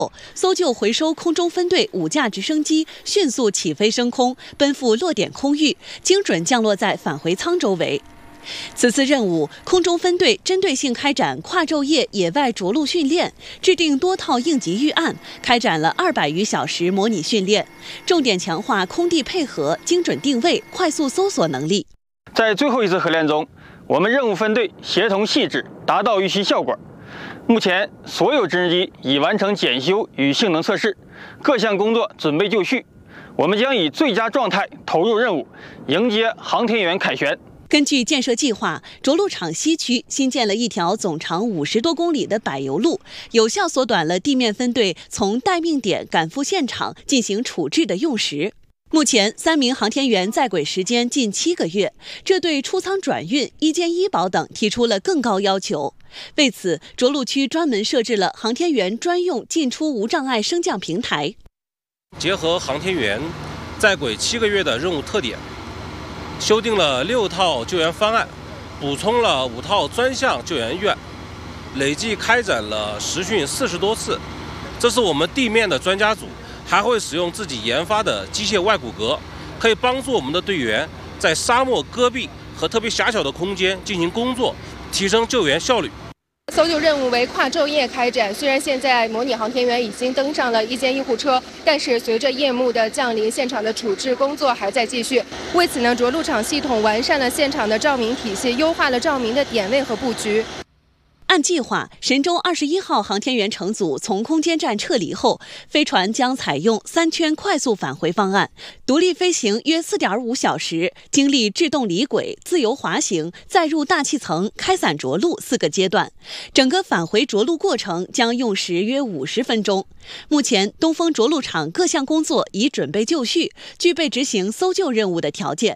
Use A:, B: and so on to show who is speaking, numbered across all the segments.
A: 搜救回收空中分队5架直升机迅速起飞升空，奔赴落点空域，精准降落在返回舱周围。此次任务，空中分队针对性开展跨昼夜野外着陆训练，制定多套应急预案，开展了200余小时模拟训练，重点强化空地配合、精准定位、快速搜索能力。
B: 在最后一次合练中，我们任务分队协同细致，达到预期效果。目前，所有直升机已完成检修与性能测试，各项工作准备就绪。我们将以最佳状态投入任务，迎接航天员凯旋。
A: 根据建设计划，着陆场西区新建了一条总长50多公里的柏油路，有效缩短了地面分队从待命点赶赴现场进行处置的用时。目前，3名航天员在轨时间近7个月，这对出舱转运、医监医保等提出了更高要求。为此，着陆区专门设置了航天员专用进出无障碍升降平台。
C: 结合航天员在轨7个月的任务特点，修订了6套救援方案，补充了5套专项救援预案，累计开展了实训40多次。这是我们地面的专家组还会使用自己研发的机械外骨骼，可以帮助我们的队员在沙漠、戈壁和特别狭小的空间进行工作，提升救援效率。
D: 搜救任务为跨昼夜开展，虽然现在模拟航天员已经登上了1间医护车，但是随着夜幕的降临，现场的处置工作还在继续。为此呢，着陆场系统完善了现场的照明体系，优化了照明的点位和布局。
A: 按计划，神舟21号航天员乘组从空间站撤离后，飞船将采用3圈快速返回方案，独立飞行约4.5小时，经历制动离轨、自由滑行、载入大气层、开伞着陆4个阶段。整个返回着陆过程将用时约50分钟。目前，东风着陆场各项工作已准备就绪，具备执行搜救任务的条件。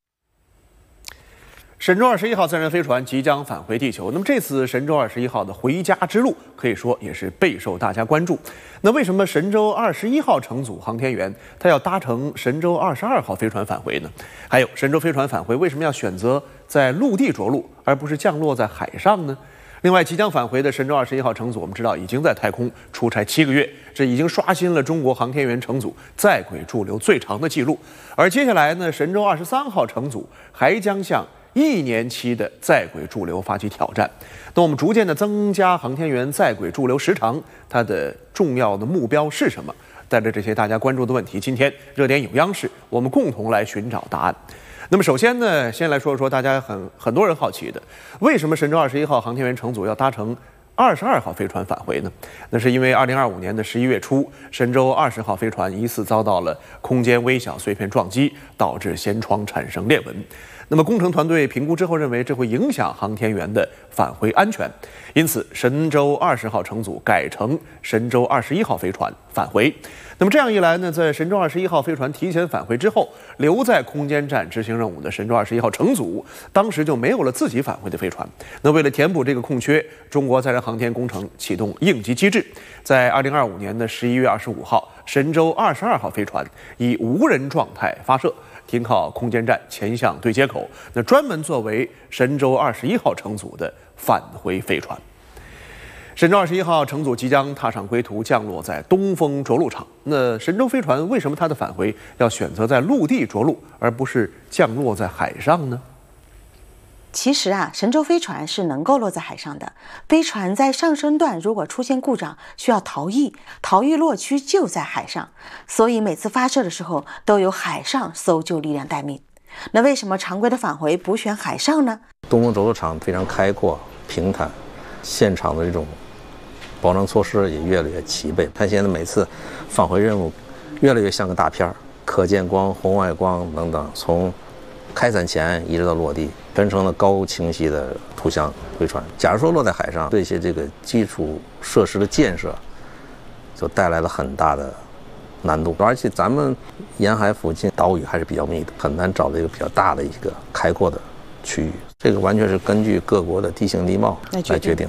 E: 神舟21号载人飞船即将返回地球，那么这次神舟21号的回家之路可以说也是备受大家关注。那为什么神舟21号乘组航天员他要搭乘神舟22号飞船返回呢？还有神舟飞船返回为什么要选择在陆地着陆，而不是降落在海上呢？另外，即将返回的神舟21号乘组，我们知道已经在太空出差7个月，这已经刷新了中国航天员乘组在轨驻留最长的记录。而接下来呢，神舟23号乘组还将向1年期的在轨驻留发起挑战。那我们逐渐的增加航天员在轨驻留时长，它的重要的目标是什么？带着这些大家关注的问题，今天热点有央视，我们共同来寻找答案。那么首先呢，先来说说大家很多人好奇的，为什么神舟21号航天员乘组要搭乘22号飞船返回呢？那是因为2025年的11月初，神舟20号飞船疑似遭到了空间微小碎片撞击，导致舷窗产生裂纹。那么工程团队评估之后认为，这会影响航天员的返回安全，因此神舟20号乘组改成神舟21号飞船返回。那么这样一来呢，在神舟21号飞船提前返回之后，留在空间站执行任务的神舟21号乘组，当时就没有了自己返回的飞船。那为了填补这个空缺，中国载人航天工程启动应急机制，在2025年的11月25号，神舟22号飞船以无人状态发射，停靠空间站前向对接口，那专门作为神舟21号乘组的返回飞船。神舟21号乘组即将踏上归途，降落在东风着陆场。那神舟飞船为什么它的返回要选择在陆地着陆，而不是降落在海上呢？
F: 其实啊，神舟飞船是能够落在海上的。飞船在上升段如果出现故障，需要逃逸，逃逸落区就在海上，所以每次发射的时候都有海上搜救力量待命。那为什么常规的返回不选海上呢？
G: 东风着陆场非常开阔平坦，现场的这种保障措施也越来越齐备。它现在每次返回任务越来越像个大片，可见光、红外光等等，从开伞前一直到落地，分成了高清晰的图像飞船。假如说落在海上，对一些这个基础设施的建设就带来了很大的难度，而且咱们沿海附近岛屿还是比较密的，很难找到一个比较大的一个开阔的区域。这个完全是根据各国的地形地貌来决定的。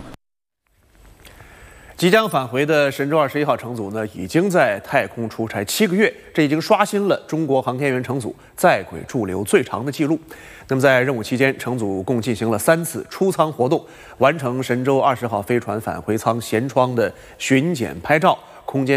E: 即将返回的神舟21号乘组呢，已经在太空出差7个月，这已经刷新了中国航天员乘组在轨驻留最长的记录。那么在任务期间，乘组共进行了3次出舱活动，完成神舟20号飞船返回舱舷窗的巡检拍照、 空间。